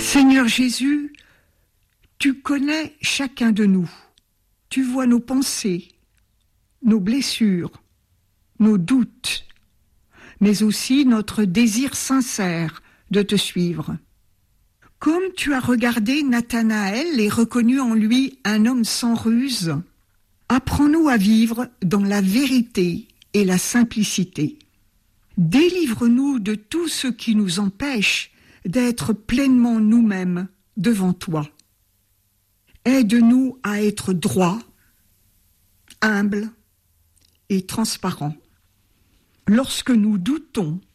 Seigneur Jésus, tu connais chacun de nous. Tu vois nos pensées, nos blessures, nos doutes, mais aussi notre désir sincère de te suivre. Comme tu as regardé Nathanaël et reconnu en lui un homme sans ruse, apprends-nous à vivre dans la vérité et la simplicité. Délivre-nous de tout ce qui nous empêche d'être pleinement nous-mêmes devant toi. Aide-nous à être droits, humbles et transparents. Lorsque nous doutons